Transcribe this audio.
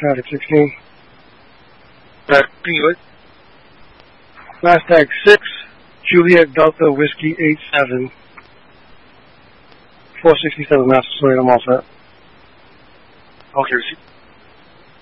Traffic 16. Continue it. Last tag 6, Juliet Delta Whiskey 87. 467 Master Slate, I'm all set. Okay, receive.